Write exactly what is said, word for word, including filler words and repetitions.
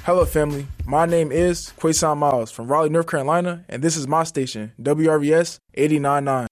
Hello, family. My name is Quason Miles from Raleigh, North Carolina, and this is my station, W R V S eighty-nine point nine.